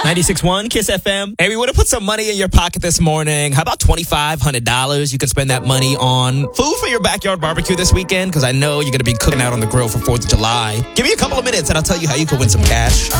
96.1 Kiss FM. Hey, we want to put some money in your pocket this morning. How about $2,500? You can spend that money on food for your backyard barbecue this weekend, because I know you're going to be cooking out on the grill for 4th of July. Give me a couple of minutes and I'll tell you how you can win some cash.